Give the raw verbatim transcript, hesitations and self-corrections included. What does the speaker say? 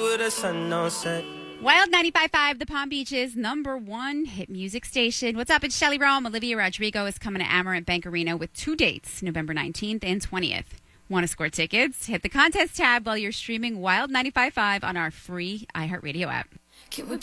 with the sun on set. Wild ninety-five point five, the Palm Beach's number one hit music station. What's up? It's Shelley Rome. Olivia Rodrigo is coming to Amarant Bank Arena with two dates, November nineteenth and twentieth. Want to score tickets? Hit the contest tab while you're streaming Wild ninety-five point five on our free iHeartRadio app.